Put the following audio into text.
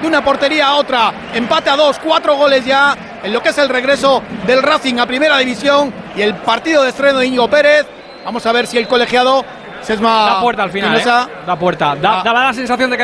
de una portería a otra. Empate a 2, 4 goles ya en lo que es el regreso del Racing a Primera División y el partido de estreno de Íñigo Pérez. Vamos a ver si el colegiado Sesma da puerta al final, da puerta. Daba la sensación de que